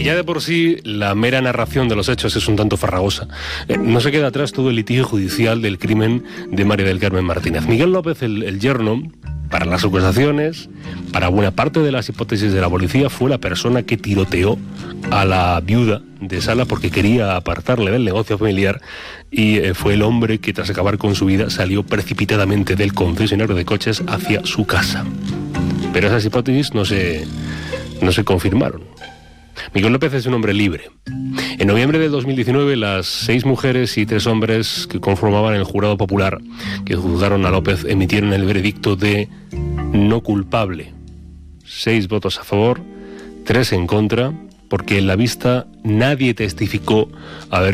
ya de por sí la mera narración de los hechos es un tanto farragosa, no se queda atrás todo el litigio judicial del crimen de María del Carmen Martínez. Miguel López, el yerno, para las acusaciones, para buena parte de las hipótesis de la policía, fue la persona que tiroteó a la viuda de Sala porque quería apartarle del negocio familiar, y fue el hombre que, tras acabar con su vida, salió precipitadamente del concesionario de coches hacia su casa. Pero esas hipótesis no se confirmaron. Miguel López es un hombre libre. En noviembre de 2019, las 6 mujeres y 3 hombres que conformaban el jurado popular que juzgaron a López emitieron el veredicto de no culpable. 6 votos a favor, 3 en contra, porque en la vista nadie testificó haber